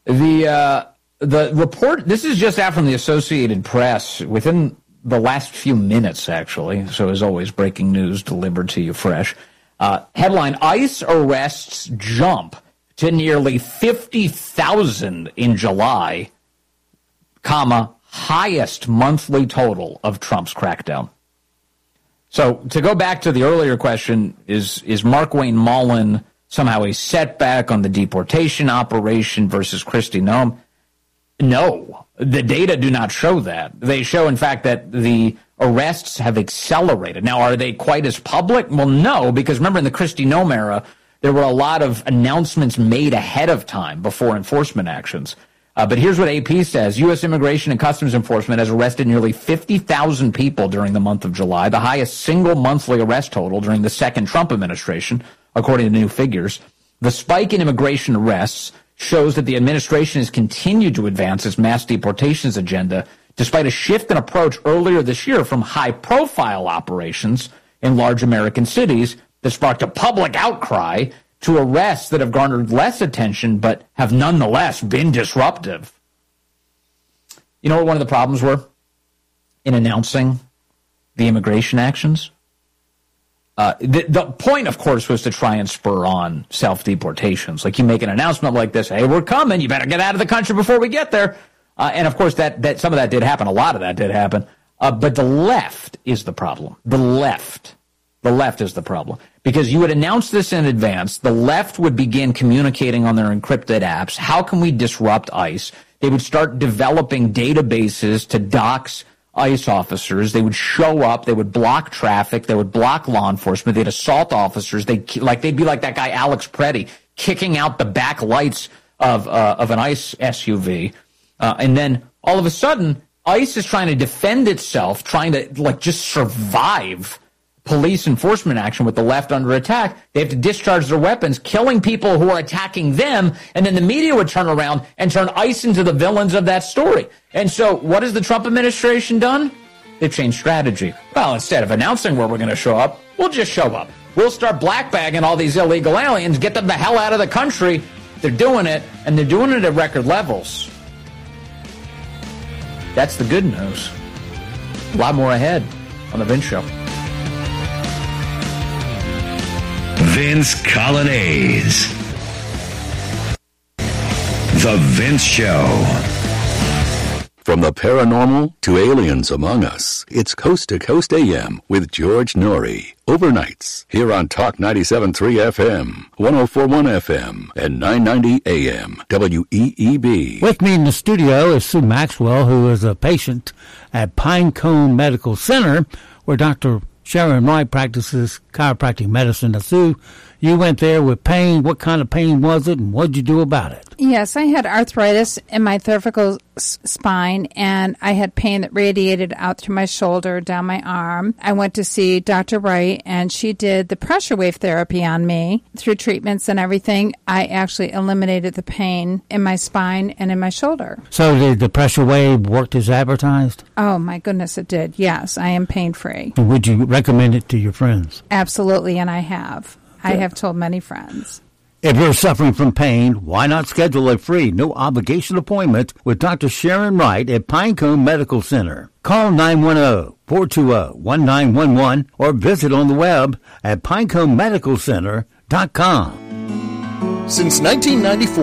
The report, this is just out from the Associated Press within the last few minutes, actually. So as always, breaking news delivered to you fresh. Headline, ICE arrests jump to nearly 50,000 in July, highest monthly total of Trump's crackdown. So to go back to the earlier question, is Markwayne Mullin somehow a setback on the deportation operation versus Kristi Noem? No, the data do not show that. They show, in fact, that the arrests have accelerated. Now, are they quite as public? Well, no, because remember in the Kristi Noem era, there were a lot of announcements made ahead of time before enforcement actions. But here's what AP says. U.S. Immigration and Customs Enforcement has arrested nearly 50,000 people during the month of July, the highest single monthly arrest total during the second Trump administration, according to new figures. The spike in immigration arrests shows that the administration has continued to advance its mass deportations agenda, despite a shift in approach earlier this year from high-profile operations in large American cities that sparked a public outcry to arrests that have garnered less attention but have nonetheless been disruptive. You know what one of the problems were in announcing the immigration actions? The point, of course, was to try and spur on self-deportations. Like, you make an announcement like this, hey, we're coming, you better get out of the country before we get there. And, of course, that some of that did happen. A lot of that did happen. But the left is the problem. The left is the problem. Because you would announce this in advance. The left would begin communicating on their encrypted apps. How can we disrupt ICE? They would start developing databases to dox ICE officers. They would show up. They would block traffic. They would block law enforcement. They'd assault officers. They'd be like that guy Alex Preddy, kicking out the back lights of an ICE SUV. And then all of a sudden, ICE is trying to defend itself, trying to just survive police enforcement action with the left under attack. They have to discharge their weapons, killing people who are attacking them, and then the media would turn around and turn ICE into the villains of that story. And so what has the Trump administration done? They've changed strategy. Well, instead of announcing where we're going to show up, we'll just show up. We'll start blackbagging all these illegal aliens, get them the hell out of the country. They're doing it, and they're doing it at record levels. That's the good news. A lot more ahead on The Vince Show. Vince Colonnese. The Vince Show. From the paranormal to aliens among us, it's Coast to Coast AM with George Norrie. Overnights here on Talk 97.3 FM, 104.1 FM, and 990 AM, WEEB. With me in the studio is Sue Maxwell, who is a patient at Pinecone Medical Center, where Dr. Sharon Wright practices chiropractic medicine. Now, Sue, you went there with pain. What kind of pain was it, and what did you do about it? Yes, I had arthritis in my cervical spine, and I had pain that radiated out through my shoulder, down my arm. I went to see Dr. Wright, and she did the pressure wave therapy on me. Through treatments and everything, I actually eliminated the pain in my spine and in my shoulder. So did the pressure wave work as advertised? Oh, my goodness, it did. Yes, I am pain-free. Would you recommend it to your friends? Absolutely, and I have. I have told many friends. If you're suffering from pain, why not schedule a free, no-obligation appointment with Dr. Sharon Wright at Pinecone Medical Center? Call 910-420-1911 or visit on the web at pineconemedicalcenter.com. Since 1994,